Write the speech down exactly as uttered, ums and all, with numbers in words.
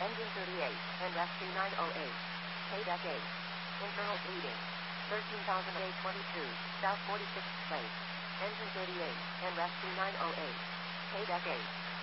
Engine thirty-eight, and rescue nine oh eight. K deck eight. Internal reading. thirteen thousand eight hundred twenty-two, south forty-sixth place. Engine thirty-eight, and rescue nine oh eight. K deck eight.